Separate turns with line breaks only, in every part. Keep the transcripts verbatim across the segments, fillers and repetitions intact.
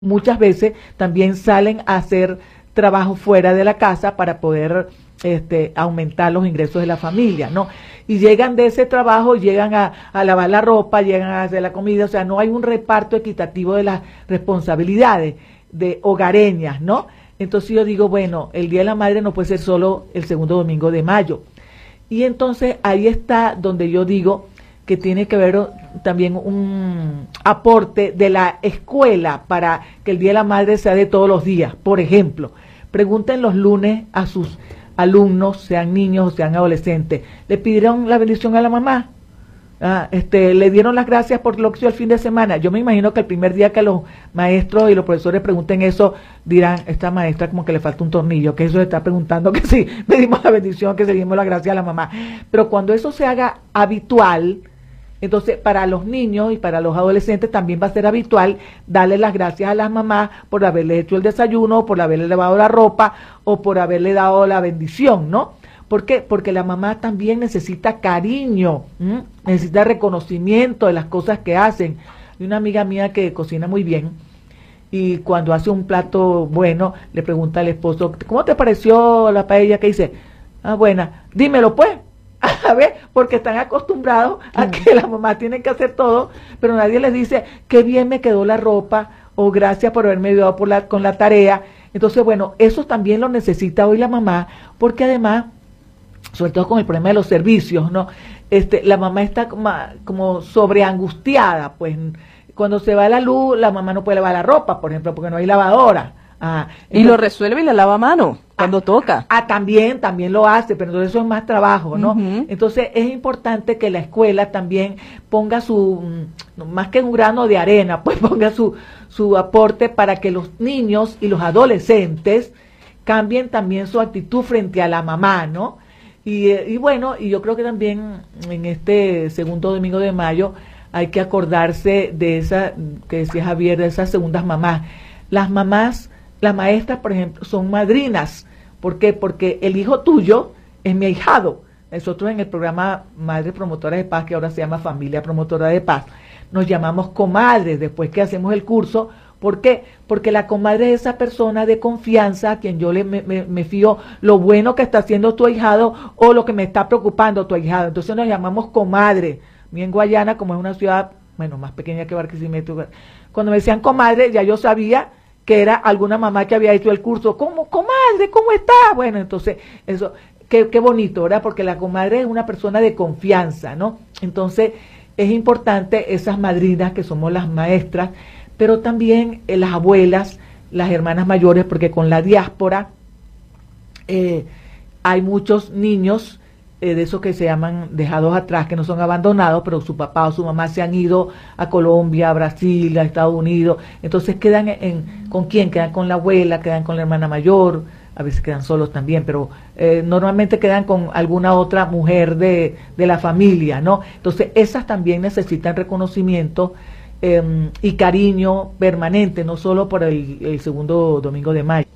muchas veces también salen a hacer trabajo fuera de la casa para poder este, aumentar los ingresos de la familia, ¿no? Y llegan de ese trabajo, llegan a, a lavar la ropa, llegan a hacer la comida, o sea, no hay un reparto equitativo de las responsabilidades de hogareñas, ¿no? Entonces yo digo, bueno, el Día de la Madre no puede ser solo el segundo domingo de mayo. Y entonces ahí está donde yo digo que tiene que haber también un aporte de la escuela para que el Día de la Madre sea de todos los días. Por ejemplo, pregunten los lunes a sus alumnos, sean niños o sean adolescentes, ¿le pidieron la bendición a la mamá? Ah, este, ¿le dieron las gracias por lo que hizo el fin de semana? Yo me imagino que el primer día que los maestros y los profesores pregunten eso, dirán, esta maestra como que le falta un tornillo, que eso se está preguntando, que sí, le dimos la bendición, que se dimos la gracia a la mamá. Pero cuando eso se haga habitual, entonces para los niños y para los adolescentes también va a ser habitual darle las gracias a las mamás por haberle hecho el desayuno, por haberle lavado la ropa o por haberle dado la bendición, ¿no? ¿Por qué? Porque la mamá también necesita cariño, ¿m? necesita reconocimiento de las cosas que hacen. Hay una amiga mía que cocina muy bien y cuando hace un plato bueno le pregunta al esposo, ¿cómo te pareció la paella que hice? Ah, buena, dímelo pues. A ver, porque están acostumbrados a que la mamá tiene que hacer todo, pero nadie les dice, qué bien me quedó la ropa, o gracias por haberme ayudado por la, con la tarea. Entonces, bueno, eso también lo necesita hoy la mamá, porque además, sobre todo con el problema de los servicios, ¿no? Este, la mamá está como, como sobreangustiada, pues cuando se va la luz, la mamá no puede lavar la ropa, por ejemplo, porque no hay lavadora. Ah,
entonces, y lo resuelve y la lava a mano cuando
ah,
toca.
Ah, también, también lo hace, pero entonces eso es más trabajo, ¿no? Uh-huh. Entonces es importante que la escuela también ponga su, más que un grano de arena, pues ponga su, su aporte para que los niños y los adolescentes cambien también su actitud frente a la mamá, ¿no? Y, y bueno, y yo creo que también en este segundo domingo de mayo hay que acordarse de esa, que decía Javier, de esas segundas mamás. Las mamás, las maestras, por ejemplo, son madrinas. ¿Por qué? Porque el hijo tuyo es mi ahijado. Nosotros en el programa Madre Promotora de Paz, que ahora se llama Familia Promotora de Paz, nos llamamos comadres después que hacemos el curso. ¿Por qué? Porque la comadre es esa persona de confianza a quien yo le, me, me, me fío lo bueno que está haciendo tu ahijado o lo que me está preocupando tu ahijado. Entonces nos llamamos comadre. Mi en Guayana, como es una ciudad, bueno, más pequeña que Barquisimeto, cuando me decían comadre, ya yo sabía que era alguna mamá que había hecho el curso. ¿Cómo, comadre? ¿Cómo está? Bueno, entonces, eso, qué, qué bonito, ¿verdad? Porque la comadre es una persona de confianza, ¿no? Entonces, es importante esas madrinas que somos las maestras, pero también eh, las abuelas, las hermanas mayores, porque con la diáspora eh, hay muchos niños eh, de esos que se llaman dejados atrás, que no son abandonados, pero su papá o su mamá se han ido a Colombia, a Brasil, a Estados Unidos, entonces quedan en, en ¿con quién? Quedan con la abuela, quedan con la hermana mayor, a veces quedan solos también, pero eh, normalmente quedan con alguna otra mujer de, de la familia, ¿no? Entonces esas también necesitan reconocimiento eh, y cariño permanente, no solo por el, el segundo domingo de mayo.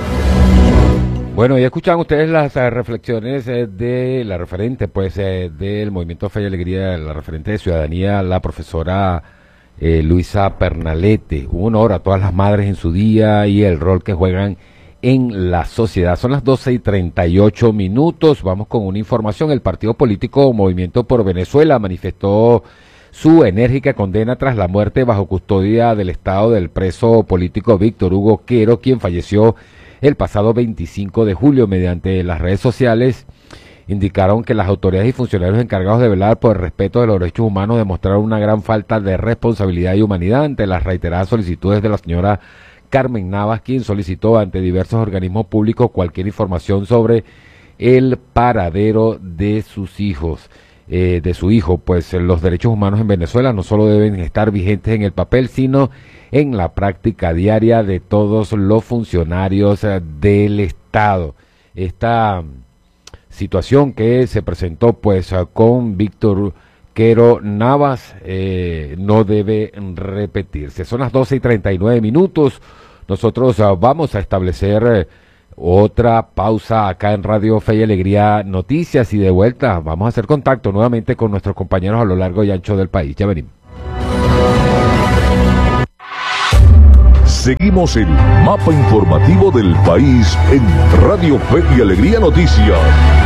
Bueno, ya escuchaban ustedes las uh, reflexiones eh, de la referente, pues, eh, del Movimiento Fe y Alegría, la referente de Ciudadanía, la profesora eh, Luisa Pernalete. Un honor a todas las madres en su día y el rol que juegan en la sociedad. Son las doce y treinta y ocho minutos. Vamos con una información. El partido político Movimiento por Venezuela manifestó su enérgica condena tras la muerte bajo custodia del Estado del preso político Víctor Hugo Quero, quien falleció el pasado veinticinco de julio. Mediante las redes sociales indicaron que las autoridades y funcionarios encargados de velar por el respeto de los derechos humanos demostraron una gran falta de responsabilidad y humanidad ante las reiteradas solicitudes de la señora Carmen Navas, quien solicitó ante diversos organismos públicos cualquier información sobre el paradero de sus hijos, eh, de su hijo. Pues los derechos humanos en Venezuela no solo deben estar vigentes en el papel, sino en la práctica diaria de todos los funcionarios del Estado. Esta situación que se presentó pues con Víctor Quero Navas eh, no debe repetirse. Son las doce y treinta y nueve minutos. Nosotros uh, vamos a establecer eh, otra pausa acá en Radio Fe y Alegría Noticias y de vuelta vamos a hacer contacto nuevamente con nuestros compañeros a lo largo y ancho del país. Ya venimos.
Seguimos el mapa informativo del país en Radio Fe y Alegría Noticias.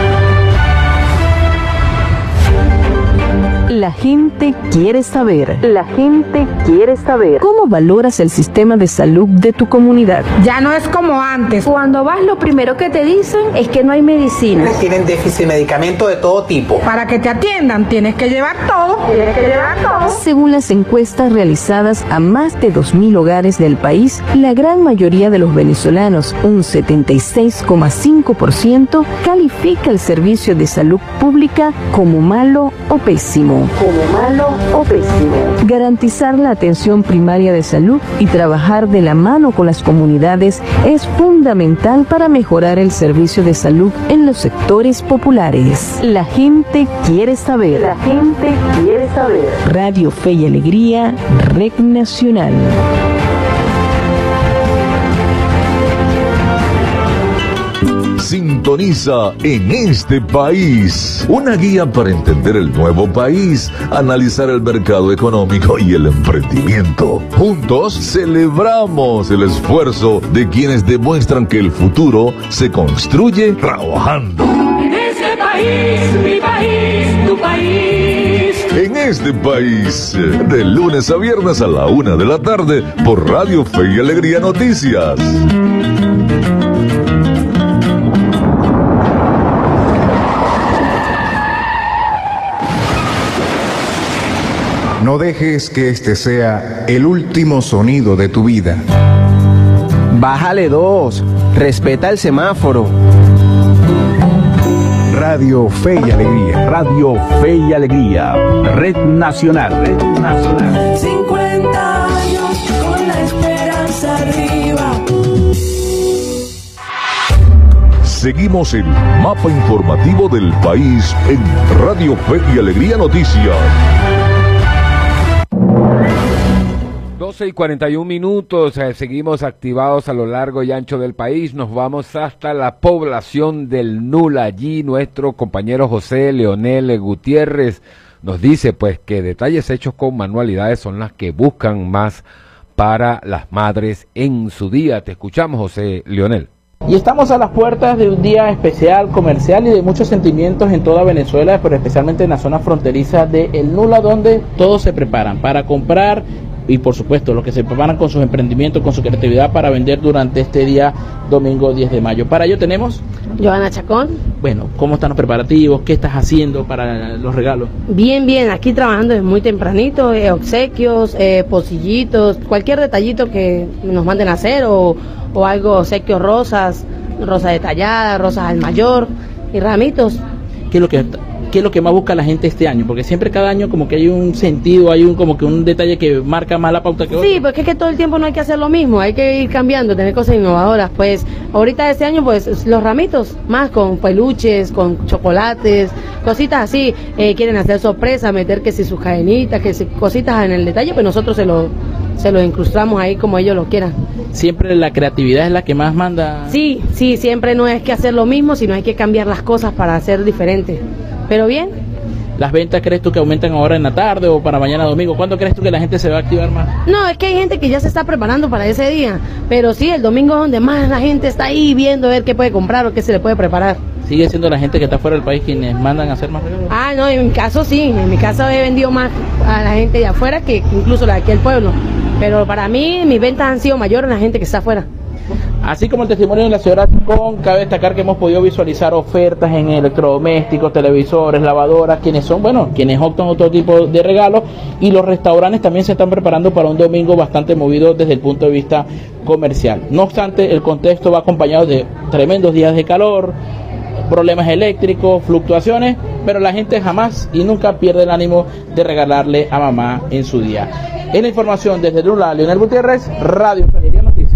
La gente quiere saber. La gente quiere saber. ¿Cómo valoras el sistema de salud de tu comunidad?
Ya no es como antes.
Cuando vas, lo primero que te dicen es que no hay medicinas.
Tienen déficit de medicamentos de todo tipo.
Para que te atiendan tienes que llevar todo.
Tienes que llevar todo.
Según las encuestas realizadas a más de dos mil hogares del país, la gran mayoría de los venezolanos, un setenta y seis coma cinco por ciento, califica el servicio de salud pública como malo o pésimo.
Como malo o pésimo.
Garantizar la atención primaria de salud y trabajar de la mano con las comunidades es fundamental para mejorar el servicio de salud en los sectores populares. La gente quiere saber.
La gente quiere saber.
Radio Fe y Alegría, Red Nacional.
Sintoniza En Este País, una guía para entender el nuevo país, analizar el mercado económico y el emprendimiento. Juntos celebramos el esfuerzo de quienes demuestran que el futuro se construye trabajando.
En este país, mi país, tu país.
En Este País, de lunes a viernes a la una de la tarde por Radio Fe y Alegría Noticias.
No dejes que este sea el último sonido de tu vida.
Bájale dos, respeta el semáforo.
Radio Fe y Alegría.
Radio Fe y Alegría. Red Nacional. Red Nacional.
cincuenta años con la esperanza arriba.
Seguimos el mapa informativo del país en Radio Fe y Alegría Noticias.
doce y cuarenta y un minutos, eh, seguimos activados a lo largo y ancho del país, nos vamos hasta la población del Nula. Allí nuestro compañero José Leonel Gutiérrez nos dice pues que detalles hechos con manualidades son las que buscan más para las madres en su día. Te escuchamos, José Leonel.
Y estamos a las puertas de un día especial, comercial y de muchos sentimientos en toda Venezuela, pero especialmente en la zona fronteriza de El Nula, donde todos se preparan para comprar y por supuesto los que se preparan con sus emprendimientos, con su creatividad para vender durante este día domingo diez de mayo. Para ello tenemos
Joana Chacón.
Bueno, ¿cómo están los preparativos? ¿Qué estás haciendo para los regalos?
Bien, bien, aquí trabajando desde muy tempranito, eh, obsequios, eh, pocillitos, cualquier detallito que nos manden a hacer o, o algo, obsequios, rosas, rosas detalladas, rosas al mayor y ramitos.
¿Qué es lo que ¿Qué es lo que más busca la gente este año? Porque siempre cada año como que hay un sentido, hay un como que un detalle que marca más la pauta que otro.
Sí, porque es que todo el tiempo no hay que hacer lo mismo, hay que ir cambiando, tener cosas innovadoras. Pues ahorita este año pues los ramitos, más con peluches, con chocolates, cositas así. Eh, quieren hacer sorpresa, meter que si sus cadenitas, que si cositas en el detalle, pues nosotros se lo, se lo incrustamos ahí como ellos lo quieran.
Siempre la creatividad es la que más manda.
Sí, sí, siempre no es que hacer lo mismo, sino hay que cambiar las cosas para hacer diferente. Pero bien.
¿Las ventas crees tú que aumentan ahora en la tarde o para mañana domingo? ¿Cuándo crees tú que la gente se va a activar más?
No, es que hay gente que ya se está preparando para ese día. Pero sí, el domingo es donde más la gente está ahí viendo a ver qué puede comprar o qué se le puede preparar.
¿Sigue siendo la gente que está fuera del país quienes mandan a hacer más regalos?
Ah, no, en mi caso sí. En mi caso he vendido más a la gente de afuera que incluso la de aquí del pueblo. Pero para mí mis ventas han sido mayores en la gente que está afuera.
Así como el testimonio de la señora Chacón, cabe destacar que hemos podido visualizar ofertas en electrodomésticos, televisores, lavadoras, quienes son, bueno, quienes optan otro tipo de regalos, y los restaurantes también se están preparando para un domingo bastante movido desde el punto de vista comercial. No obstante, el contexto va acompañado de tremendos días de calor, problemas eléctricos, fluctuaciones, pero la gente jamás y nunca pierde el ánimo de regalarle a mamá en su día. Es la información desde Nula, Leonel Gutiérrez, Radio Fe y Alegría Noticias.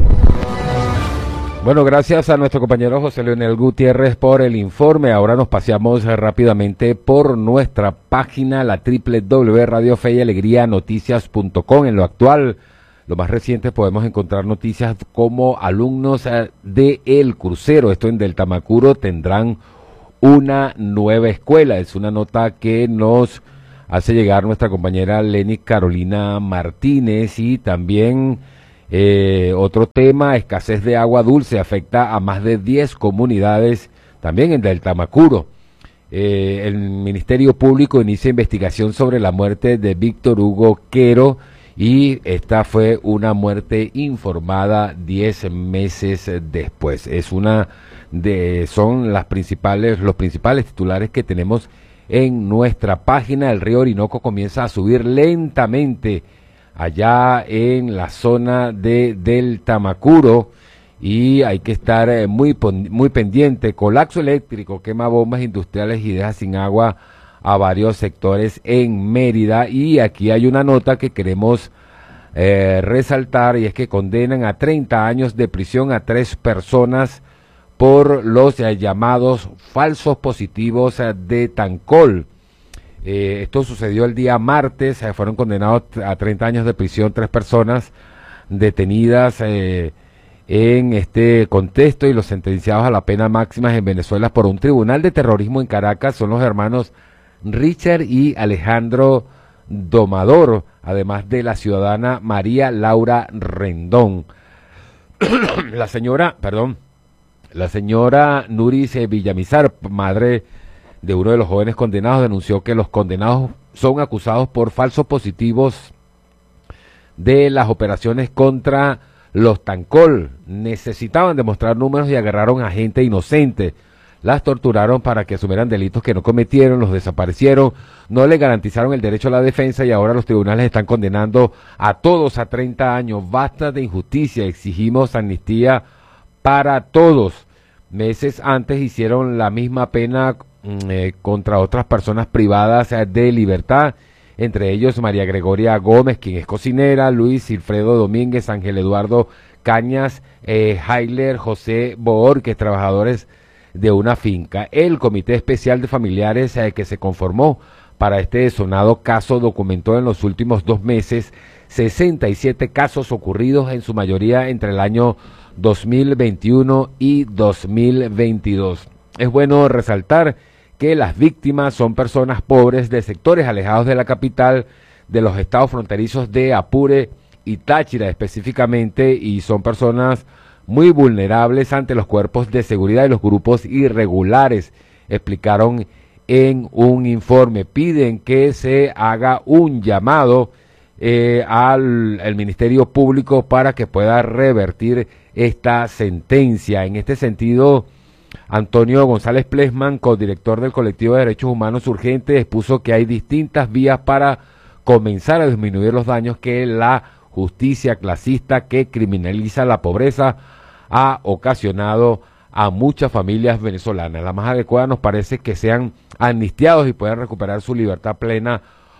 Bueno, gracias a nuestro compañero José Leonel Gutiérrez por el informe. Ahora nos paseamos eh, rápidamente por nuestra página, la doble u doble u doble u punto radio fe y alegría noticias punto com. En lo actual, lo más reciente, podemos encontrar noticias como alumnos eh, de El Crucero, esto en Del Tamacuro, tendrán una nueva escuela. Es una nota que nos hace llegar nuestra compañera Leni Carolina Martínez, y también Eh, otro tema, escasez de agua dulce afecta a más de diez comunidades, también en el Tamacuro. Eh, el Ministerio Público inicia investigación sobre la muerte de Víctor Hugo Quero, y esta fue una muerte informada diez meses después. Es una de, son las principales, los principales titulares que tenemos en nuestra página. El río Orinoco comienza a subir lentamente allá en la zona de del Tamacuro, y hay que estar eh, muy, muy pendiente. Colapso eléctrico, quema bombas industriales y deja sin agua a varios sectores en Mérida. Y aquí hay una nota que queremos eh, resaltar, y es que condenan a treinta años de prisión a tres personas por los eh, llamados falsos positivos eh, de Tancol. Eh, esto sucedió el día martes, eh, fueron condenados a treinta años de prisión tres personas detenidas eh, en este contexto, y los sentenciados a la pena máxima en Venezuela por un tribunal de terrorismo en Caracas son los hermanos Richard y Alejandro Domador, además de la ciudadana María Laura Rendón. La señora, perdón, la señora Nuris Villamizar, madre de uno de los jóvenes condenados, denunció que los condenados son acusados por falsos positivos de las operaciones contra los Tancol. Necesitaban demostrar números y agarraron a gente inocente. Las torturaron para que asumieran delitos que no cometieron, los desaparecieron, no le garantizaron el derecho a la defensa, y ahora los tribunales están condenando a todos a treinta años. Basta de injusticia, exigimos amnistía para todos. Meses antes hicieron la misma pena eh, contra otras personas privadas eh, de libertad, entre ellos María Gregoria Gómez, quien es cocinera, Luis Silfredo Domínguez, Ángel Eduardo Cañas, eh, Heiler José Boorques, trabajadores de una finca. El Comité Especial de Familiares eh, que se conformó para este sonado caso documentó en los últimos dos meses sesenta y siete casos ocurridos, en su mayoría entre el año dos mil veintiuno y dos mil veintidós. Es bueno resaltar que las víctimas son personas pobres de sectores alejados de la capital, de los estados fronterizos de Apure y Táchira específicamente, y son personas muy vulnerables ante los cuerpos de seguridad y los grupos irregulares, explicaron en un informe. Piden que se haga un llamado eh, al, al Ministerio Público para que pueda revertir esta sentencia. En este sentido, Antonio González Plesman, codirector del Colectivo de Derechos Humanos Urgentes, expuso que hay distintas vías para comenzar a disminuir los daños que la justicia clasista, que criminaliza la pobreza, ha ocasionado a muchas familias venezolanas. La más adecuada nos parece que sean amnistiados y puedan recuperar su libertad plena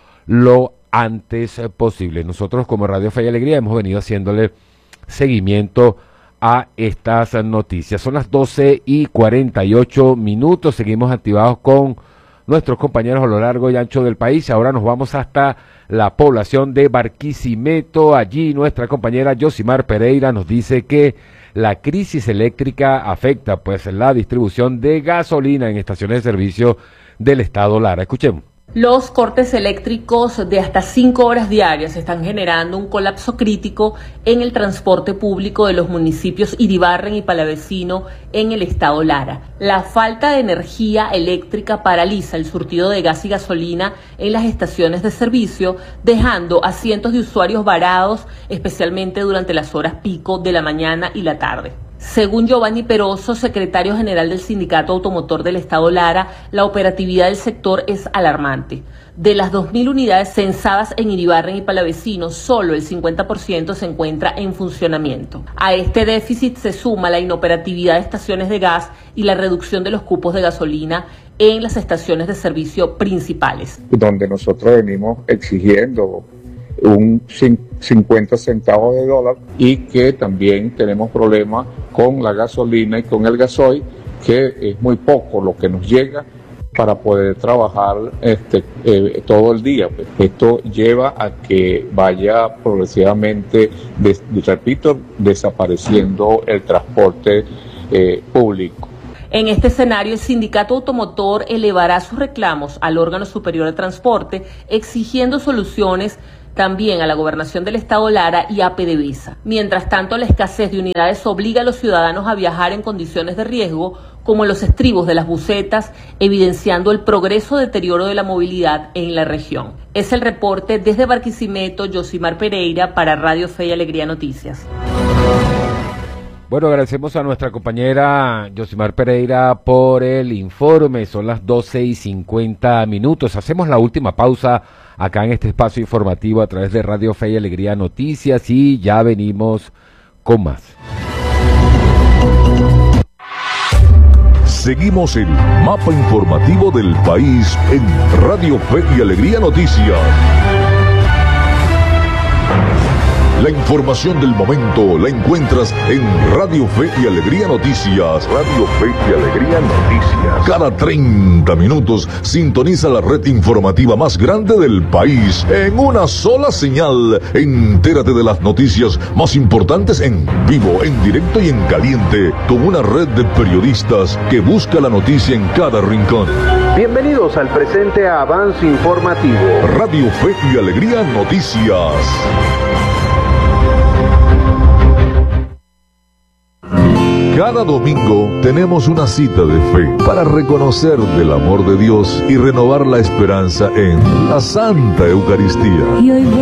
lo antes posible. Nosotros, como Radio Fe y Alegría, hemos venido haciéndole seguimiento a estas noticias. Son las doce y cuarenta y ocho minutos. Seguimos activados con nuestros compañeros a lo largo y ancho del país. Ahora nos vamos hasta la población de Barquisimeto. Allí nuestra compañera Yosimar Pereira nos dice que la crisis eléctrica afecta pues la distribución de gasolina en estaciones de servicio del estado Lara. Escuchemos.
Los cortes eléctricos de hasta cinco horas diarias están generando un colapso crítico en el transporte público de los municipios Iribarren y Palavecino en el estado Lara. La falta de energía eléctrica paraliza el surtido de gas y gasolina en las estaciones de servicio, dejando a cientos de usuarios varados, especialmente durante las horas pico de la mañana y la tarde. Según Giovanni Peroso, secretario general del Sindicato Automotor del Estado Lara, la operatividad del sector es alarmante. De las dos mil unidades censadas en Iribarren y Palavecino, solo el cincuenta por ciento se encuentra en funcionamiento. A este déficit se suma la inoperatividad de estaciones de gas y la reducción de los cupos de gasolina en las estaciones de servicio principales.
Donde nosotros venimos exigiendo un cincuenta centavos de dólar, y que también tenemos problemas con la gasolina y con el gasoil, que es muy poco lo que nos llega para poder trabajar este eh, todo el día. Esto lleva a que vaya progresivamente, des, repito, desapareciendo el transporte eh, público.
En este escenario, el Sindicato Automotor elevará sus reclamos al órgano superior de transporte, exigiendo soluciones también a la Gobernación del Estado Lara y a PDVSA. Mientras tanto, la escasez de unidades obliga a los ciudadanos a viajar en condiciones de riesgo, como en los estribos de las busetas, evidenciando el progreso deterioro de la movilidad en la región. Es el reporte desde Barquisimeto, Yosimar Pereira, para Radio Fe y Alegría Noticias.
Bueno, agradecemos a nuestra compañera Yosimar Pereira por el informe. Son las doce y cincuenta minutos. Hacemos la última pausa acá en este espacio informativo a través de Radio Fe y Alegría Noticias y ya venimos con más.
Seguimos el mapa informativo del país en Radio Fe y Alegría Noticias. La información del momento la encuentras en Radio Fe y Alegría Noticias. Radio Fe y Alegría Noticias. Cada treinta minutos sintoniza la red informativa más grande del país en una sola señal. Entérate de las noticias más importantes en vivo, en directo y en caliente, con una red de periodistas que busca la noticia en cada rincón.
Bienvenidos al presente avance informativo.
Radio Fe y Alegría Noticias. Cada domingo tenemos una cita de fe para reconocer del amor de Dios y renovar la esperanza en la Santa Eucaristía.
Y hoy